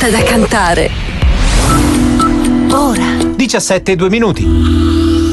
fatta da cantare. Ora. 17:02.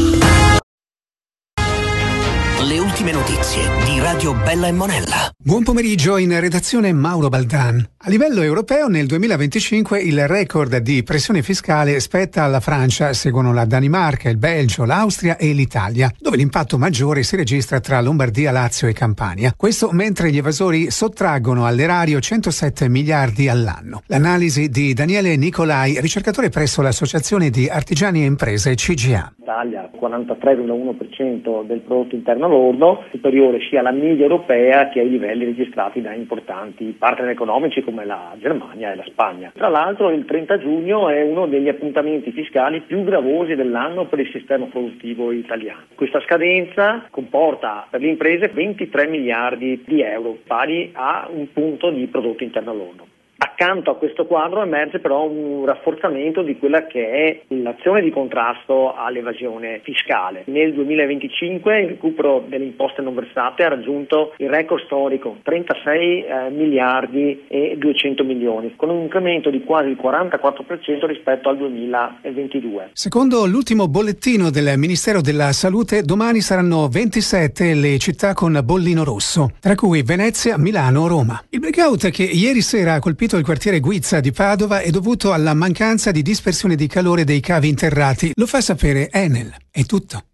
Le ultime notizie di Radio Bella e Monella. Buon pomeriggio, in redazione Mauro Baldan. A livello europeo nel 2025 il record di pressione fiscale spetta alla Francia, seguono la Danimarca, il Belgio, l'Austria e l'Italia, dove l'impatto maggiore si registra tra Lombardia, Lazio e Campania. Questo mentre gli evasori sottraggono all'erario 107 miliardi all'anno. L'analisi di Daniele Nicolai, ricercatore presso l'Associazione di Artigiani e Imprese CGA. Italia 43,1% del prodotto interno lordo, superiore sia alla media europea che ai livelli registrati da importanti partner economici come la Germania e la Spagna. Tra l'altro il 30 giugno è uno degli appuntamenti fiscali più gravosi dell'anno per il sistema produttivo italiano. Questa scadenza comporta per le imprese 23 miliardi di euro, pari a un punto di prodotto interno lordo. Accanto a questo quadro emerge però un rafforzamento di quella che è l'azione di contrasto all'evasione fiscale. Nel 2025 il recupero delle imposte non versate ha raggiunto il record storico, 36 miliardi e 200 milioni, con un incremento di quasi il 44% rispetto al 2022. Secondo l'ultimo bollettino del Ministero della Salute, domani saranno 27 le città con bollino rosso, tra cui Venezia, Milano, Roma. Il blackout che ieri sera ha colpito il quartiere Guizza di Padova è dovuto alla mancanza di dispersione di calore dei cavi interrati. Lo fa sapere Enel. È tutto.